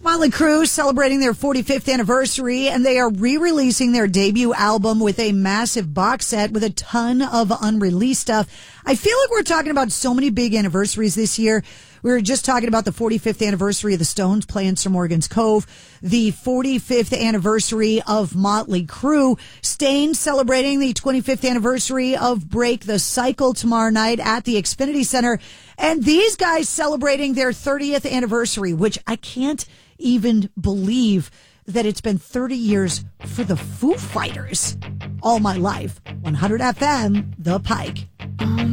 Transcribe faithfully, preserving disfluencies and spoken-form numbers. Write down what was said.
Motley Crue celebrating their forty-fifth anniversary, and they are re-releasing their debut album with a massive box set with a ton of unreleased stuff. I feel like we're talking about so many big anniversaries this year. We were just talking about the forty-fifth anniversary of the Stones playing Sir Morgan's Cove, the forty-fifth anniversary of Motley Crue, Staind celebrating the twenty-fifth anniversary of Break the Cycle tomorrow night at the Xfinity Center, and these guys celebrating their thirtieth anniversary, which I can't even believe that it's been thirty years for the Foo Fighters. All my life. one hundred F M, The Pike.